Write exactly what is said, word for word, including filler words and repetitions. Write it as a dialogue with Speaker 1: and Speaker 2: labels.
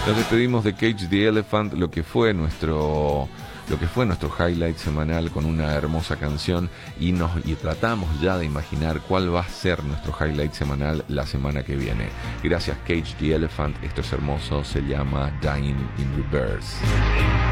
Speaker 1: Nos despedimos de Cage the Elephant, lo que fue nuestro, lo que fue nuestro highlight semanal con una hermosa canción y nos y tratamos ya de imaginar cuál va a ser nuestro highlight semanal la semana que viene. Gracias Cage the Elephant, esto es hermoso, se llama Dying in Reverse.